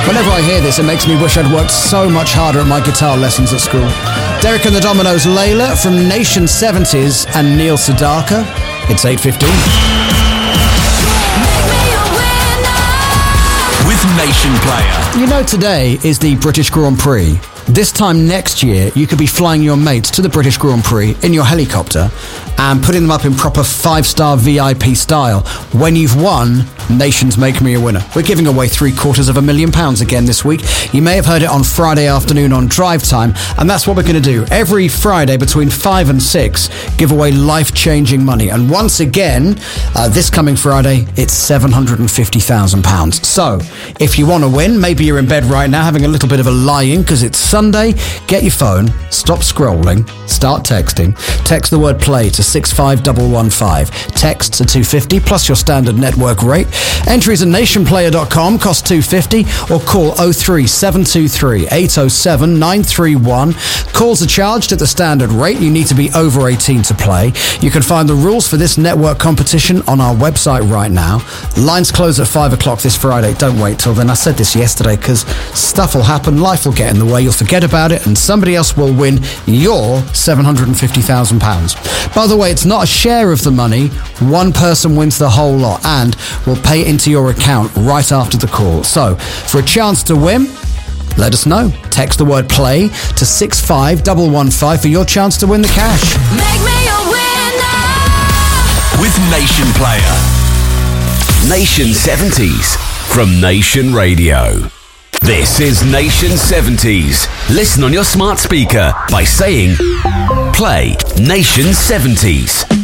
Whenever I hear this, it makes me wish I'd worked so much harder at my guitar lessons at school. Derek and the Dominoes, Layla from Nation 70s and Neil Sedaka. It's 8:15. With Nation Player. You know, today is the British Grand Prix. This time next year, you could be flying your mates to the British Grand Prix in your helicopter and putting them up in proper 5-star VIP style. When you've won, Nations Make Me a Winner. We're giving away £750,000 again this week. You may have heard it on Friday afternoon on Drive Time, and that's what we're going to do. Every Friday between 5 and 6, give away life-changing money. And once again, this coming Friday, it's £750,000. So, if you want to win, maybe you're in bed right now having a little bit of a lie-in because it's Sunday, get your phone, stop scrolling, start texting. Text the word play to 65115. Texts are $250 plus your standard network rate. Entries at nationplayer.com, cost $250, or call 03723 807 931. Calls are charged at the standard rate. You need to be over 18 to play. You can find the rules for this network competition on our website right now. Lines close at 5 o'clock this Friday. Don't wait till then. I said this yesterday because stuff will happen, life will get in the way, you'll forget about it, and somebody else will win your £750,000. By the way, it's not a share of the money. One person wins the whole lot and will pay it into your account right after the call. So, for a chance to win, let us know. Text the word play to 65115 for your chance to win the cash. Make me a winner with Nation Player. Nation 70s from Nation Radio. This is Nation 70s. Listen on your smart speaker by saying, play Nation 70s.